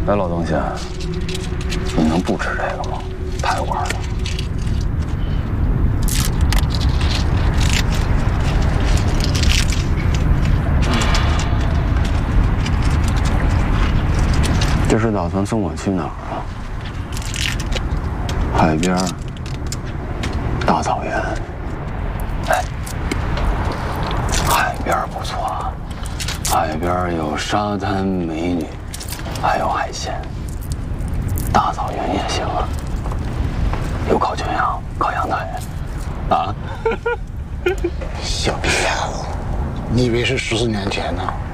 哎，老东西，你能不吃这个吗？太有味儿了。这是打算送我去哪儿啊？海边，大草原。哎，海边不错啊，海边有沙滩美女，还有海鲜。大草原也行啊，有烤全羊、烤羊腿，啊。 小屁孩子，你以为是14年前呢？